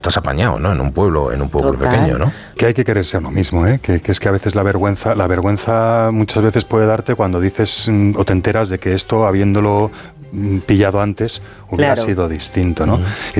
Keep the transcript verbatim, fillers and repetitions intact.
estás apañado, ¿no? En un pueblo, en un pueblo Total. pequeño, ¿no? Que hay que quererse a uno mismo, ¿eh? Que, que es que a veces la vergüenza, la vergüenza muchas veces puede darte cuando dices mm, o te enteras de que esto, habiéndolo mm, pillado antes, hubiera Claro. sido distinto, ¿no? Mm. Y